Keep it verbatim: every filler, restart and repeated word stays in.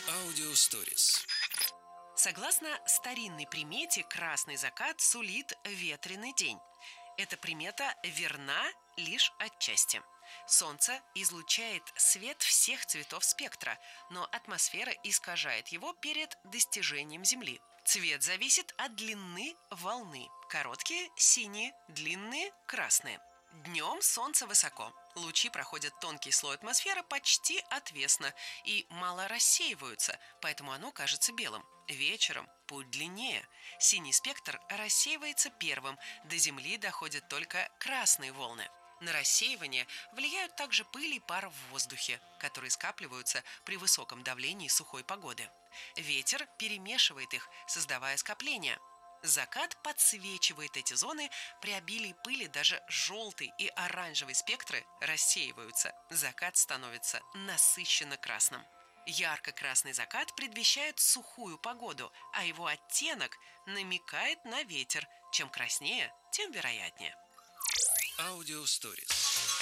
Аудио Stories. Согласно старинной примете, красный закат сулит ветреный день. Эта примета верна лишь отчасти. Солнце излучает свет всех цветов спектра, но атмосфера искажает его перед достижением Земли. Цвет зависит от длины волны. Короткие – синие, длинные – красные. Днем солнце высоко. Лучи проходят тонкий слой атмосферы почти отвесно и мало рассеиваются, поэтому оно кажется белым. Вечером путь длиннее. Синий спектр рассеивается первым, до Земли доходят только красные волны. На рассеивание влияют также пыль и пар в воздухе, которые скапливаются при высоком давлении сухой погоды. Ветер перемешивает их, создавая скопления. Закат подсвечивает эти зоны, при обилии пыли даже желтый и оранжевый спектры рассеиваются. Закат становится насыщенно красным. Ярко-красный закат предвещает сухую погоду, а его оттенок намекает на ветер. Чем краснее, тем вероятнее. Аудио Stories.